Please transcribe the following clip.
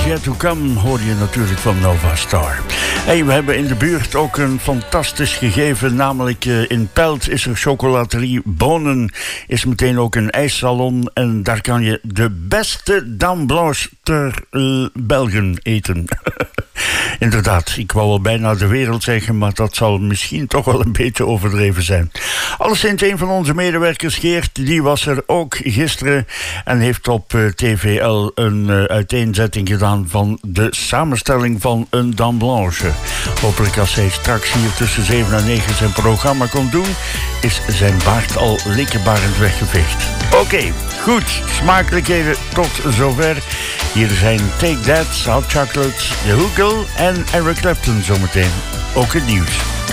Yet To Come hoor je natuurlijk van Nova Star. Hey, we hebben in de buurt ook een fantastisch gegeven, namelijk in Pelt is er chocolaterie Bonen, is meteen ook een ijssalon en daar kan je de beste Dame Blanche ter Belgen eten. Inderdaad, ik wou wel bijna de wereld zeggen, maar dat zal misschien toch wel een beetje overdreven zijn. Alleszins een van onze medewerkers, Geert, die was er ook gisteren en heeft op TVL een uiteenzetting gedaan van de samenstelling van een Dame Blanche. Hopelijk als hij straks hier tussen 7 en 9 zijn programma komt doen, is zijn baard al likkebarend weggeveegd. Oké, goed, smakelijkheden tot zover. Hier zijn Take That, Hot Chocolate, The Hoogle en Eric Clapton zometeen. Ook het nieuws.